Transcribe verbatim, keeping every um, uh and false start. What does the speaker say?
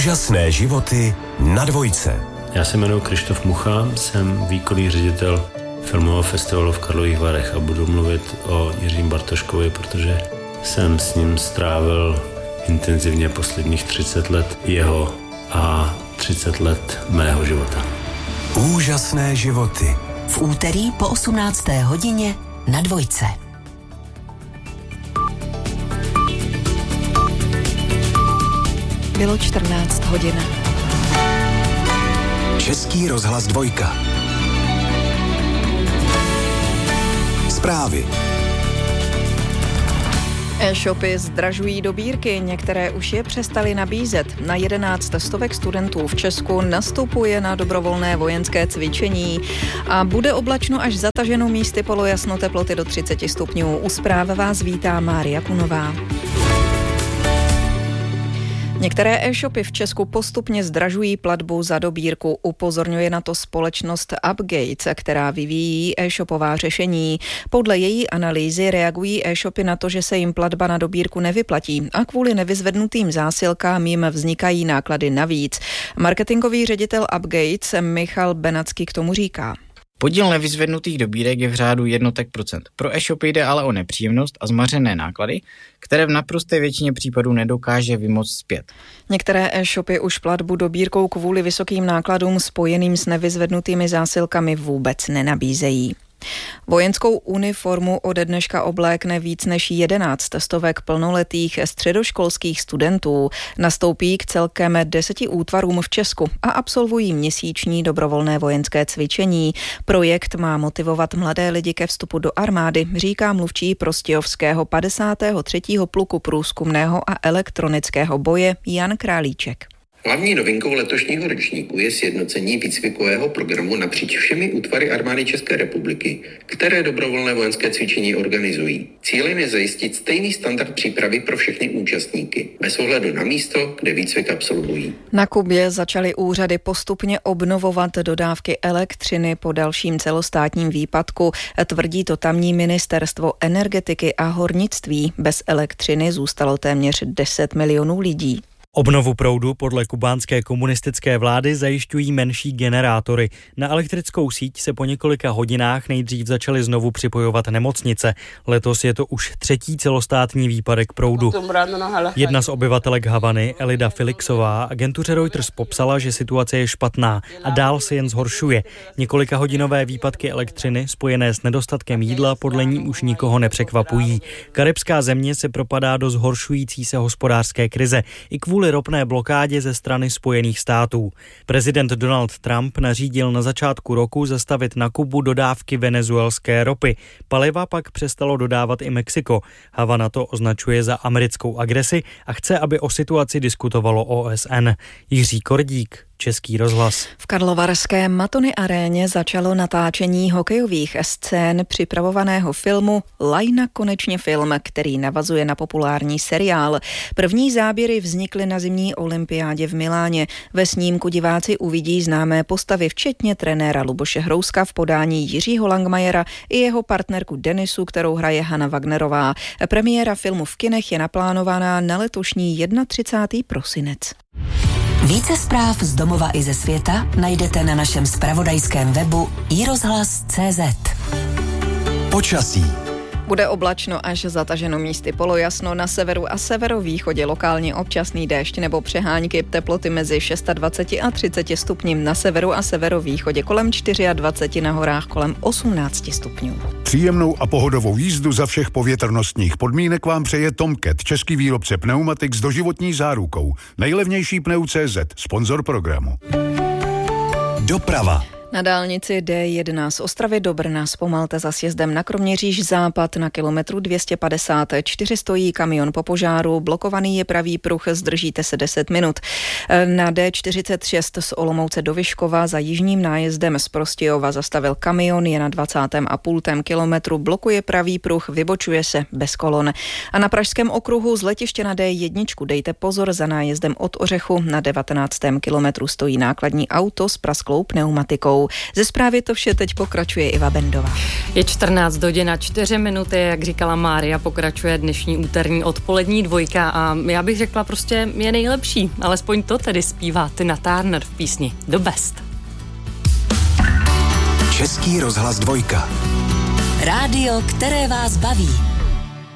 Úžasné životy na dvojce. Já se jmenuji Krištof Mucha, jsem výkonný ředitel filmového festivalu v Karlových Varech a budu mluvit o Jiřím Bartoškovi, protože jsem s ním strávil intenzivně posledních třicet let jeho a třicet let mého života. Úžasné životy. V úterý po osmnácté hodině na dvojce. Bylo čtrnáct hodin. Český rozhlas dvojka. Zprávy. E-shopy zdražují dobírky, některé už je přestaly nabízet. Na jedenáct stovek studentů v Česku nastupuje na dobrovolné vojenské cvičení a bude oblačno až zataženo místy polojasno, teploty do třicet stupňů. U zpráv vás vítá Mária Kunová. Některé e-shopy v Česku postupně zdražují platbu za dobírku. Upozorňuje na to společnost Upgates, která vyvíjí e-shopová řešení. Podle její analýzy reagují e-shopy na to, že se jim platba na dobírku nevyplatí a kvůli nevyzvednutým zásilkám jim vznikají náklady navíc. Marketingový ředitel Upgates Michal Benacký k tomu říká. Podíl nevyzvednutých dobírek je v řádu jednotek procent. Pro e-shopy jde ale o nepříjemnost a zmařené náklady, které v naprosté většině případů nedokáže vymoct zpět. Některé e-shopy už platbu dobírkou kvůli vysokým nákladům spojeným s nevyzvednutými zásilkami vůbec nenabízejí. Vojenskou uniformu ode dneška oblékne víc než jedenáct stovek plnoletých středoškolských studentů. Nastoupí k celkem deseti útvarům v Česku a absolvují měsíční dobrovolné vojenské cvičení. Projekt má motivovat mladé lidi ke vstupu do armády, říká mluvčí prostějovského padesátého třetího pluku průzkumného a elektronického boje Jan Králíček. Hlavní novinkou letošního ročníku je sjednocení výcvikového programu napříč všemi útvary armády České republiky, které dobrovolné vojenské cvičení organizují. Cílem je zajistit stejný standard přípravy pro všechny účastníky, bez ohledu na místo, kde výcvik absolvují. Na Kubě začaly úřady postupně obnovovat dodávky elektřiny po dalším celostátním výpadku. Tvrdí to tamní ministerstvo energetiky a hornictví. Bez elektřiny zůstalo téměř deset milionů lidí. Obnovu proudu podle kubánské komunistické vlády zajišťují menší generátory. Na elektrickou síť se po několika hodinách nejdřív začaly znovu připojovat nemocnice. Letos je to už třetí celostátní výpadek proudu. Jedna z obyvatelek Havany, Elida Felixová, agentuře Reuters popsala, že situace je špatná a dál se jen zhoršuje. Několika hodinové výpadky elektřiny spojené s nedostatkem jídla podle ní už nikoho nepřekvapují. Karibská země se propadá do zhoršující se hospodářské krize i kvůli ropné blokádě ze strany Spojených států. Prezident Donald Trump nařídil na začátku roku zastavit na Kubu dodávky venezuelské ropy. Paliva pak přestalo dodávat i Mexiko. Havana to označuje za americkou agresi a chce, aby o situaci diskutovalo O S N. Jiří Kordík, Český rozhlas. V karlovarské Matony aréně začalo natáčení hokejových scén připravovaného filmu Lajna konečně film, který navazuje na populární seriál. První záběry vznikly na zimní olympiádě v Miláně. Ve snímku diváci uvidí známé postavy, včetně trenéra Luboše Hrouska v podání Jiřího Langmajera i jeho partnerku Denisu, kterou hraje Hana Wagnerová. Premiéra filmu v kinech je naplánovaná na letošní třicátého prvního prosinec. Více zpráv z domova i ze světa najdete na našem zpravodajském webu i rozhlas tečka cé zet. Počasí. Bude oblačno až zataženo místy polojasno, na severu a severovýchodě lokálně občasný déšť nebo přehánky, teploty mezi dvacet šest a třicet stupňů, na severu a severovýchodě kolem dvacet čtyři, na horách kolem osmnáct stupňů. Příjemnou a pohodovou jízdu za všech povětrnostních podmínek vám přeje Tomcat, český výrobce pneumatik s doživotní zárukou. Nejlevnější pneu tečka cé zet, sponzor programu. Doprava. Na dálnici D jedna z Ostravy do Brna zpomalte za sjezdem na Kroměříž západ na kilometru dvě stě padesát čtyři stojí kamion po požáru, blokovaný je pravý pruh, zdržíte se deset minut. Na D čtyřicet šest z Olomouce do Vyškova za jižním nájezdem z Prostějova zastavil kamion, je na dvacátém a půl kilometru, blokuje pravý pruh, vybočuje se bez kolon. A na pražském okruhu z letiště na D jedna dejte pozor, za nájezdem od Ořechu na devatenáctém kilometru stojí nákladní auto s prasklou pneumatikou. Hruškovou. Ze zprávy to vše teď pokračuje Iva Bendová. Je čtrnáct hodin a čtyři minuty, jak říkala Mária, pokračuje dnešní úterní odpolední dvojka a já bych řekla prostě je nejlepší, alespoň to tedy zpívá Tina Turner v písni The Best. Český rozhlas dvojka. Rádio, které vás baví.